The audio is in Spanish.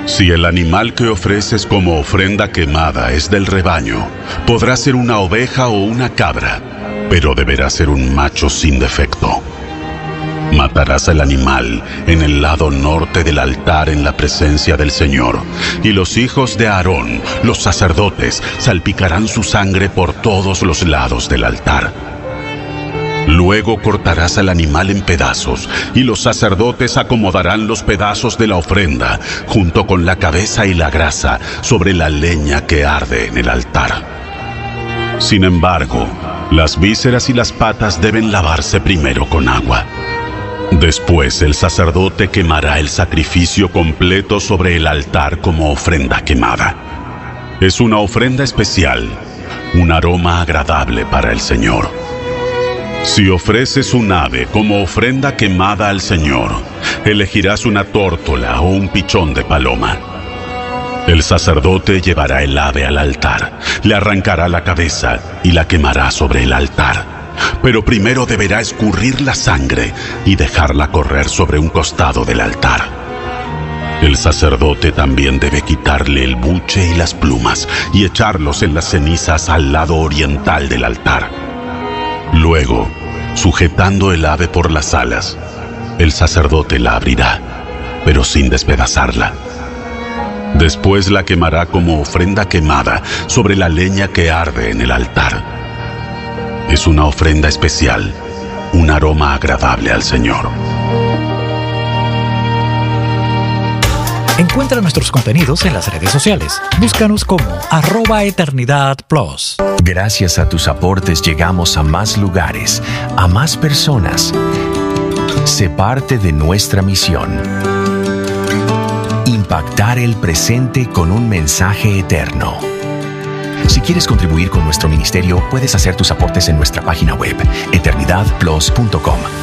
Si el animal que ofreces como ofrenda quemada es del rebaño, podrá ser una oveja o una cabra, pero deberá ser un macho sin defecto. Matarás al animal en el lado norte del altar en la presencia del Señor, y los hijos de Aarón, los sacerdotes, salpicarán su sangre por todos los lados del altar. Luego cortarás al animal en pedazos, y los sacerdotes acomodarán los pedazos de la ofrenda, junto con la cabeza y la grasa, sobre la leña que arde en el altar. Sin embargo, las vísceras y las patas deben lavarse primero con agua. Después el sacerdote quemará el sacrificio completo sobre el altar como ofrenda quemada. Es una ofrenda especial, un aroma agradable para el Señor. Si ofreces un ave como ofrenda quemada al Señor, elegirás una tórtola o un pichón de paloma. El sacerdote llevará el ave al altar, le arrancará la cabeza y la quemará sobre el altar. Pero primero deberá escurrir la sangre y dejarla correr sobre un costado del altar. El sacerdote también debe quitarle el buche y las plumas y echarlos en las cenizas al lado oriental del altar. Luego, sujetando el ave por las alas, el sacerdote la abrirá, pero sin despedazarla. Después la quemará como ofrenda quemada sobre la leña que arde en el altar. Es una ofrenda especial, un aroma agradable al Señor. Encuentra nuestros contenidos en las redes sociales. Búscanos como @EternidadPlus. Gracias a tus aportes llegamos a más lugares, a más personas. Sé parte de nuestra misión. Impactar el presente con un mensaje eterno. Si quieres contribuir con nuestro ministerio, puedes hacer tus aportes en nuestra página web, eternidadplus.com.